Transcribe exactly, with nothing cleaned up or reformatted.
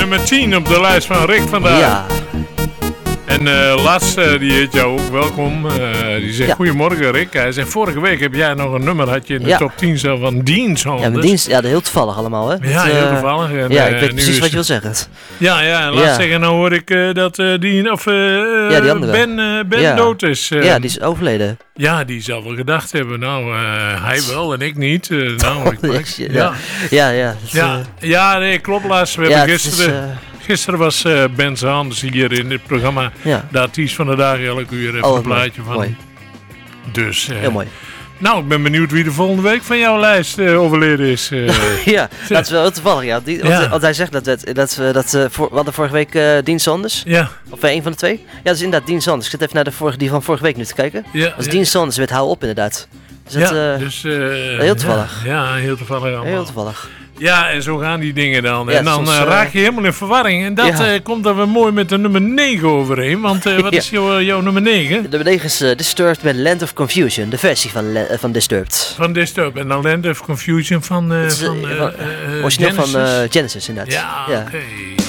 nummer tien op de lijst van Rick vandaag. Ja. En uh, Lars, uh, die heet jou ook welkom. Uh, die zegt, ja. Goedemorgen Rick. Hij zegt, vorige week heb jij nog een nummer, had je in de ja. top tien zo van Dean Saunders. Ja, mijn dienst, ja, heel toevallig allemaal, hè. Ja, dat, heel uh, toevallig. En, ja, ik weet uh, precies is... wat je wil zeggen. Ja, ja, en laat ja. zeggen, nou hoor ik uh, dat uh, Dean, of uh, ja, die andere. Ben, uh, Ben ja. dood is. Uh, ja, die is overleden. Ja, die zal wel gedacht hebben, nou, uh, hij wel en ik niet. Uh, nou, ik maak, ja. Ja, ja. Ja, dat, ja, uh, ja nee, klopt Lars. We ja, hebben gisteren... Is, uh, Gisteren was uh, Ben Saunders hier in het programma. Ja. De artiest van de dag elke uur even oh, een plaatje van. Mooi. Dus, uh, heel mooi. Nou, ik ben benieuwd wie de volgende week van jouw lijst uh, overleden is. Uh. ja, dat is wel heel toevallig. Ja. Die, want, ja. want hij zegt dat, dat, dat, dat uh, voor, we hadden vorige week uh, Dean Saunders. Ja. Of uh, een van de twee. Ja, dat is inderdaad Dean Saunders. Ik zit even naar de vorige, die van vorige week nu te kijken. Ja, dat is ja. Dean Saunders werd hou op inderdaad. Dus dat, ja, uh, dus, uh, heel toevallig. Ja, ja, heel toevallig allemaal. Heel toevallig. Ja, en zo gaan die dingen dan. Ja, en dan soms, uh, raak je helemaal in verwarring. En dat ja. uh, komt dan weer mooi met de nummer negen overeen. Want uh, wat ja. is jouw, jouw nummer negen? De nummer negen is uh, Disturbed met Land of Confusion. De versie van, uh, van Disturbed. Van Disturbed. En dan Land of Confusion van, uh, is, uh, van, uh, van uh, origineel Genesis. van uh, Genesis inderdaad. Ja, ja. oké. Okay.